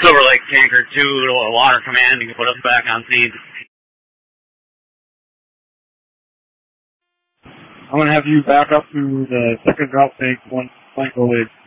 Silver Lake Tanker 2 to a water command. You can put us back on scene. I'm going to have you back up to the second drop tank once Franco leaves.